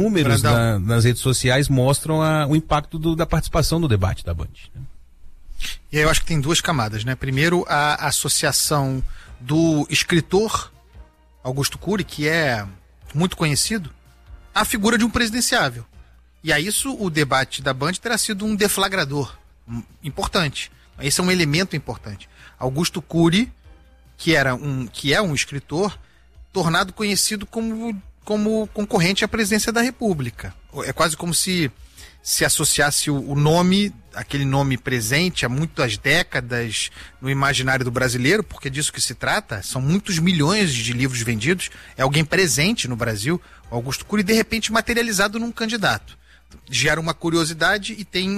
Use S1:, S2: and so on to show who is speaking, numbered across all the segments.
S1: números nas redes sociais mostram o impacto da participação no debate da Band, né?
S2: E aí eu acho que tem duas camadas, né? Primeiro, a associação do escritor Augusto Cury, que é muito conhecido, à figura de um presidenciável. E a isso o debate da Band terá sido um deflagrador importante. Esse é um elemento importante. Augusto Cury, que é um escritor, tornado conhecido como concorrente à presidência da República. É quase como se associasse o nome, aquele nome presente há muitas décadas no imaginário do brasileiro, porque é disso que se trata, são muitos milhões de livros vendidos, é alguém presente no Brasil, o Augusto Cury, de repente materializado num candidato. Gera uma curiosidade e tem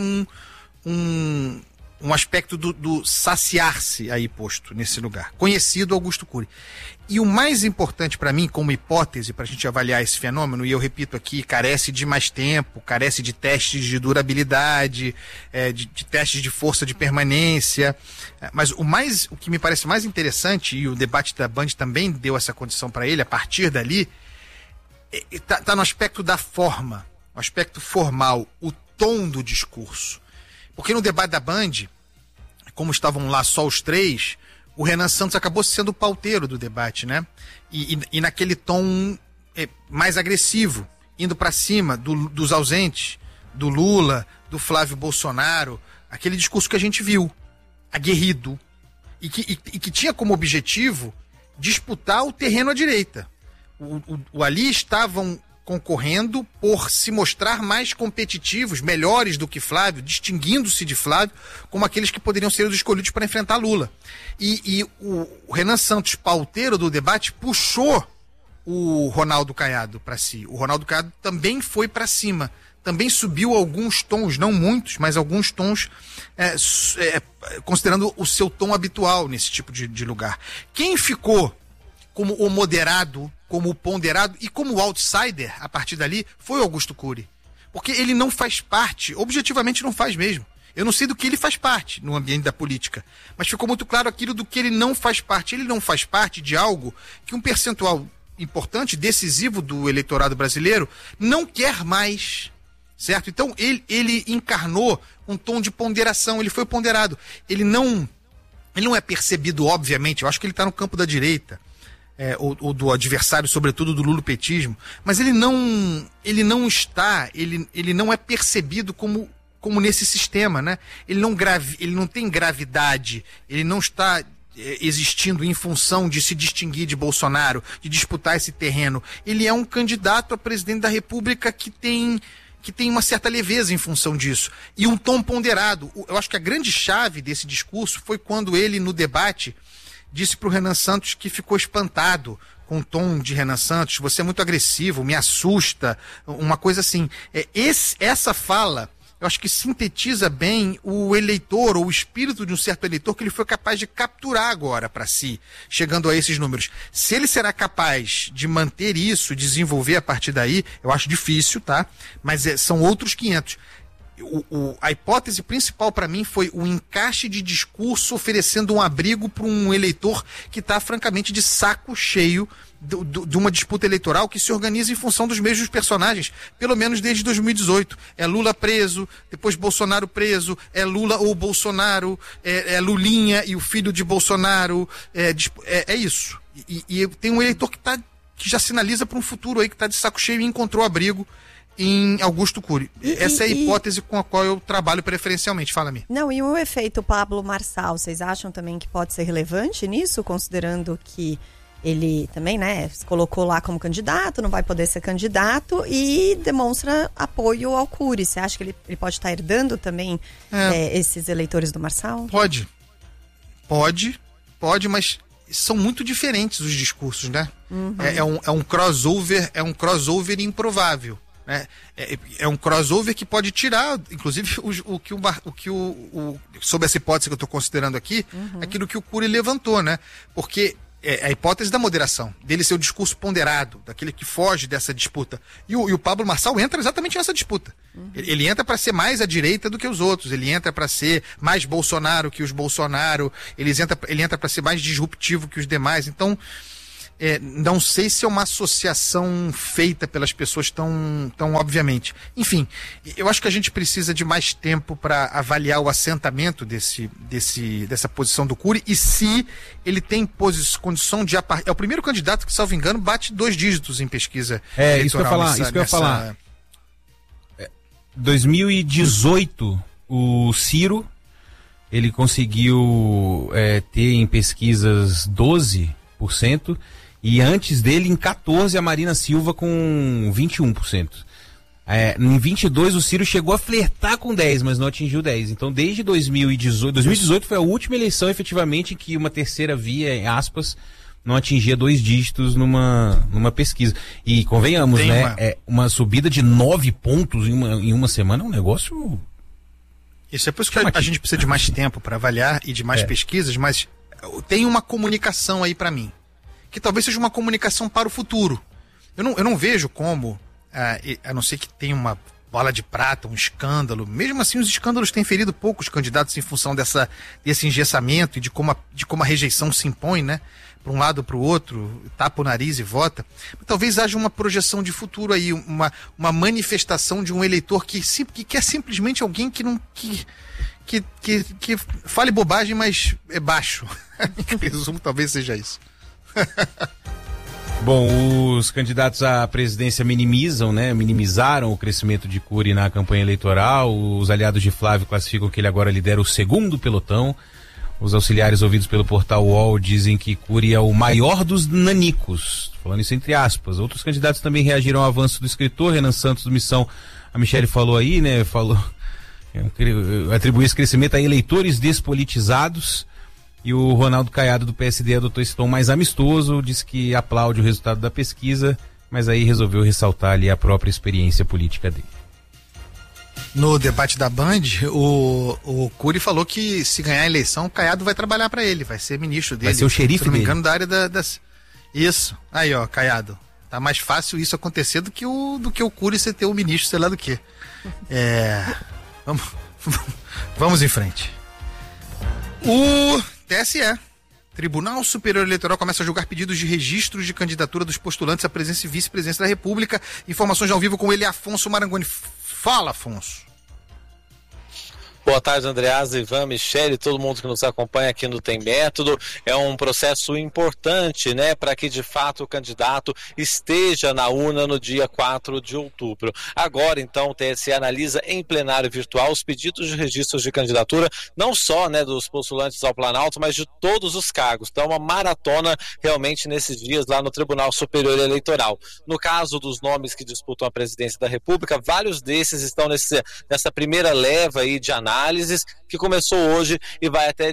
S2: um aspecto do saciar-se aí posto nesse lugar. Conhecido Augusto Cury. E o mais importante para mim, como hipótese, para a gente avaliar esse fenômeno, e eu repito aqui, carece de mais tempo, carece de testes de durabilidade, de testes de força de permanência, mas o que me parece mais interessante, e o debate da Band também deu essa condição para ele, a partir dali, tá no aspecto da forma, o aspecto formal, o tom do discurso. Porque no debate da Band, como estavam lá só os três, o Renan Santos acabou sendo o pauteiro do debate, né? E naquele tom mais agressivo, indo para cima dos ausentes, do Lula, do Flávio Bolsonaro, aquele discurso que a gente viu, aguerrido, e que tinha como objetivo disputar o terreno à direita. Ali estavam concorrendo por se mostrar mais competitivos, melhores do que Flávio, distinguindo-se de Flávio como aqueles que poderiam ser os escolhidos para enfrentar Lula. E o Renan Santos, pauteiro do debate, puxou o Ronaldo Caiado para si. O Ronaldo Caiado também foi para cima, também subiu alguns tons, não muitos, mas alguns tons, considerando o seu tom habitual nesse tipo de lugar. Quem ficou como o moderado, como o ponderado e como o outsider, a partir dali, foi o Augusto Cury. Porque ele não faz parte, objetivamente não faz mesmo. Eu não sei do que ele faz parte no ambiente da política, mas ficou muito claro aquilo do que ele não faz parte. Ele não faz parte de algo que um percentual importante, decisivo do eleitorado brasileiro, não quer mais, certo? Então ele encarnou um tom de ponderação, ele foi ponderado. Ele não é percebido, obviamente, eu acho que ele está no campo da direita, ou do adversário, sobretudo do lulopetismo, mas ele não é percebido como nesse sistema, né? Ele não tem gravidade, ele não está existindo em função de se distinguir de Bolsonaro, de disputar esse terreno. Ele é um candidato a presidente da República que tem uma certa leveza em função disso. E um tom ponderado. Eu acho que a grande chave desse discurso foi quando ele, no debate, disse para o Renan Santos que ficou espantado com o tom de Renan Santos. Você é muito agressivo, me assusta, uma coisa assim. Essa fala, eu acho que sintetiza bem o eleitor, ou o espírito de um certo eleitor que ele foi capaz de capturar agora para si, chegando a esses números. Se ele será capaz de manter isso, desenvolver a partir daí, eu acho difícil, tá? Mas são outros 500. A hipótese principal para mim foi o encaixe de discurso oferecendo um abrigo para um eleitor que está francamente de saco cheio de uma disputa eleitoral que se organiza em função dos mesmos personagens, pelo menos desde 2018. É Lula preso, depois Bolsonaro preso, é Lula ou Bolsonaro, é Lulinha e o filho de Bolsonaro, é isso. E tem um eleitor que já sinaliza para um futuro aí que está de saco cheio e encontrou abrigo em Augusto Cury. Essa é a hipótese com a qual eu trabalho preferencialmente. Fala-me.
S3: Não, e o efeito Pablo Marçal, vocês acham também que pode ser relevante nisso, considerando que ele também, né, se colocou lá como candidato, não vai poder ser candidato e demonstra apoio ao Cury. Você acha que ele pode estar herdando também esses eleitores do Marçal?
S2: Pode, mas são muito diferentes os discursos, né?
S3: Uhum.
S2: É um crossover improvável. É um crossover que pode tirar, inclusive, sob essa hipótese que eu estou considerando aqui, aquilo que o Cury levantou, né? Porque é a hipótese da moderação, dele ser o discurso ponderado, daquele que foge dessa disputa. E o Pablo Marçal entra exatamente nessa disputa. Ele entra para ser mais à direita do que os outros, ele entra para ser mais Bolsonaro que os Bolsonaro, ele entra para ser mais disruptivo que os demais. Então, Não sei se é uma associação feita pelas pessoas tão obviamente. Enfim, eu acho que a gente precisa de mais tempo para avaliar o assentamento dessa posição do Cury e se ele tem condição de... É o primeiro candidato que, salvo engano, bate 2 dígitos em pesquisa eleitoral.
S1: Isso que eu ia falar. 2018, o Ciro, ele conseguiu ter em pesquisas 12%, e antes dele, em 14, a Marina Silva com 21%. Em 22, o Ciro chegou a flertar com 10%, mas não atingiu 10%. Então, desde 2018 foi a última eleição, efetivamente, em que uma terceira via, em aspas, não atingia 2 dígitos numa pesquisa. E convenhamos, uma subida de 9 pontos em uma semana é um negócio...
S2: Isso é por isso que a gente precisa de mais tempo para avaliar e de mais pesquisas, mas tem uma comunicação aí para mim, que talvez seja uma comunicação para o futuro. Eu não vejo como, a não ser que tenha uma bola de prata, um escândalo. Mesmo assim, os escândalos têm ferido poucos candidatos em função desse engessamento e de como a rejeição se impõe, né? Para um lado ou para o outro, tapa o nariz e vota. Talvez haja uma projeção de futuro aí, uma manifestação de um eleitor que quer simplesmente alguém que fale bobagem, mas é baixo. Em resumo, talvez seja isso.
S1: Bom, os candidatos à presidência minimizaram o crescimento de Cury na campanha eleitoral. Os aliados de Flávio classificam que ele agora lidera o segundo pelotão. Os auxiliares ouvidos pelo portal UOL dizem que Cury é o maior dos nanicos, falando isso entre aspas. Outros candidatos também reagiram ao avanço do escritor Renan Santos do Missão. A Michele falou aí, atribuiu esse crescimento a eleitores despolitizados. E o Ronaldo Caiado do PSD adotou esse tom mais amistoso, disse que aplaude o resultado da pesquisa, mas aí resolveu ressaltar ali a própria experiência política dele.
S2: No debate da Band, o Cury falou que se ganhar a eleição, o Caiado vai trabalhar para ele, vai ser ministro dele.
S1: Vai ser o xerife dele.
S2: Se não me engano, da área Isso. Aí, ó, Caiado. Tá mais fácil isso acontecer do que o Cury ser ter o ministro, sei lá do que. Vamos em frente. O TSE, Tribunal Superior Eleitoral, começa a julgar pedidos de registros de candidatura dos postulantes à presidência e vice-presidência da República. Informações ao vivo com ele, Afonso Marangoni. Fala, Afonso.
S4: Boa tarde, Andreasa, Ivan, Michele, todo mundo que nos acompanha aqui no Tem Método. É um processo importante, né, para que de fato o candidato esteja na urna no dia 4 de outubro. Agora, então, o TSE analisa em plenário virtual os pedidos de registros de candidatura, não só, né, dos postulantes ao Planalto, mas de todos os cargos. Então, uma maratona realmente nesses dias lá no Tribunal Superior Eleitoral. No caso dos nomes que disputam a presidência da República, vários desses estão nessa primeira leva aí de análises, que começou hoje e vai até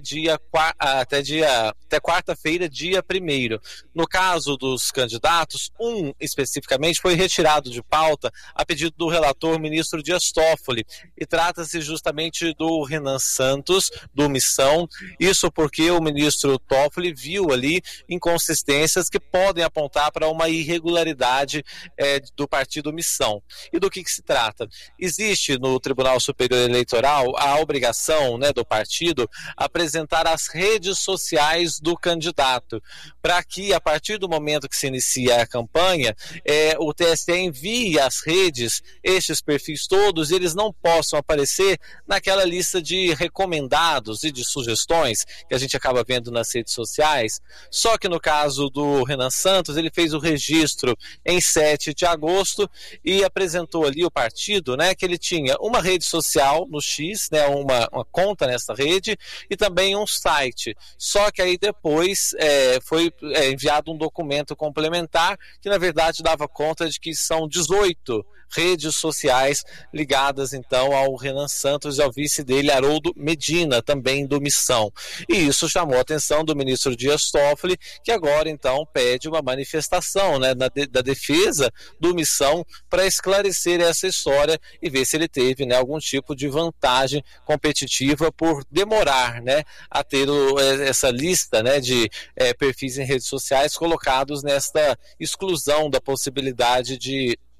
S4: quarta-feira, dia 1º. No caso dos candidatos, um especificamente foi retirado de pauta a pedido do relator ministro Dias Toffoli, e trata-se justamente do Renan Santos, do Missão. Isso porque o ministro Toffoli viu ali inconsistências que podem apontar para uma irregularidade do partido Missão. E do que se trata? Existe no Tribunal Superior Eleitoral a obrigação, né, do partido apresentar as redes sociais do candidato, para que a partir do momento que se inicia a campanha, o TSE envie às redes estes perfis todos, e eles não possam aparecer naquela lista de recomendados e de sugestões que a gente acaba vendo nas redes sociais. Só que no caso do Renan Santos, ele fez o registro em 7 de agosto e apresentou ali o partido, né, que ele tinha uma rede social no X, né, uma conta nessa rede, e também um site. Só que aí depois foi enviado um documento complementar que na verdade dava conta de que são 18 redes sociais ligadas então ao Renan Santos e ao vice dele, Haroldo Medina, também do Missão. E isso chamou a atenção do ministro Dias Toffoli, que agora então pede uma manifestação, né, da defesa do Missão para esclarecer essa história e ver se ele teve, né, algum tipo de vantagem competitiva por demorar, né, a ter essa lista, né, de perfis em redes sociais colocados nesta exclusão da possibilidade de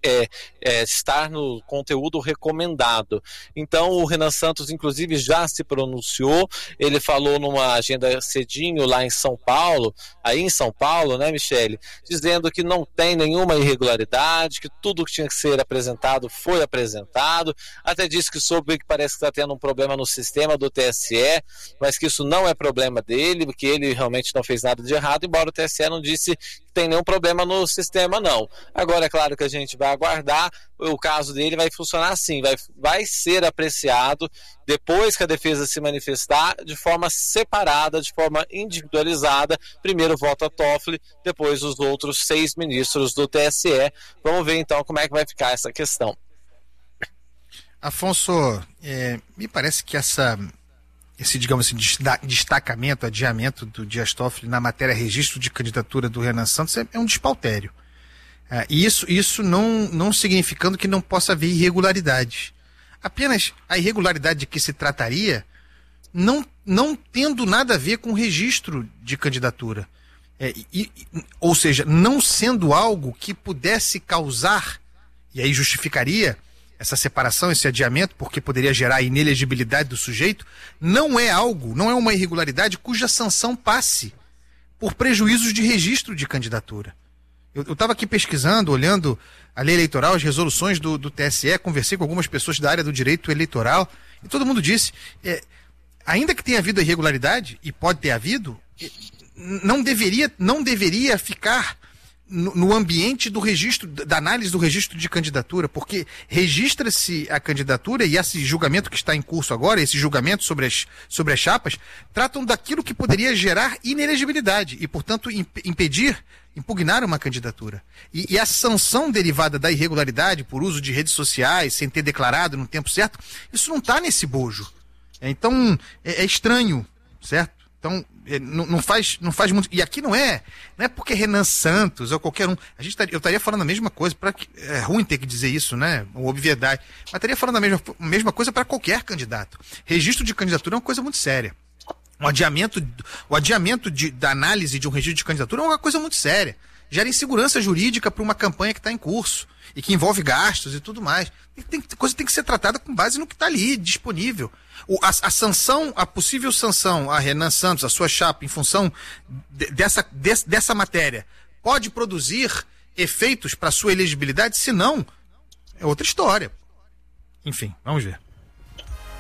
S4: estar no conteúdo recomendado. Então o Renan Santos, inclusive, já se pronunciou, ele falou numa agenda cedinho lá em São Paulo, né, Michele, dizendo que não tem nenhuma irregularidade, que tudo que tinha que ser apresentado foi apresentado, até disse que soube que parece que está tendo um problema no sistema do TSE, mas que isso não é problema dele, porque ele realmente não fez nada de errado, embora o TSE não disse que tem nenhum problema no sistema, não. Agora, é claro que a gente vai aguardar, o caso dele vai funcionar assim, vai ser apreciado depois que a defesa se manifestar de forma separada, de forma individualizada, primeiro vota Toffoli, depois os outros 6 ministros do TSE. Vamos ver então como é que vai ficar essa questão.
S2: Afonso, me parece que esse, digamos assim, destacamento, adiamento do Dias Toffoli na matéria registro de candidatura do Renan Santos é um despautério. E isso não significando que não possa haver irregularidade. Apenas a irregularidade de que se trataria não tendo nada a ver com o registro de candidatura. Ou seja, não sendo algo que pudesse causar, e aí justificaria essa separação, esse adiamento, porque poderia gerar a inelegibilidade do sujeito, não é uma irregularidade cuja sanção passe por prejuízos de registro de candidatura. Eu estava aqui pesquisando, olhando a lei eleitoral, as resoluções do TSE, conversei com algumas pessoas da área do direito eleitoral, e todo mundo disse, ainda que tenha havido irregularidade, e pode ter havido, não deveria ficar no ambiente do registro, da análise do registro de candidatura, porque registra-se a candidatura e esse julgamento que está em curso agora, esse julgamento sobre as chapas, tratam daquilo que poderia gerar inelegibilidade e, portanto, impugnar uma candidatura. E a sanção derivada da irregularidade por uso de redes sociais, sem ter declarado no tempo certo, isso não está nesse bojo. Então, é estranho, certo? Então, não faz muito. E aqui não é porque Renan Santos ou qualquer um. Eu estaria falando a mesma coisa. É ruim ter que dizer isso, né? Uma obviedade. Mas estaria falando a mesma coisa para qualquer candidato. Registro de candidatura é uma coisa muito séria. O adiamento da análise de um registro de candidatura é uma coisa muito séria. Gera insegurança jurídica para uma campanha que está em curso e que envolve gastos e tudo mais. A coisa tem que ser tratada com base no que está ali, disponível. A possível sanção a Renan Santos, a sua chapa, em função dessa matéria, pode produzir efeitos para sua elegibilidade? Se não, é outra história. Enfim, vamos ver.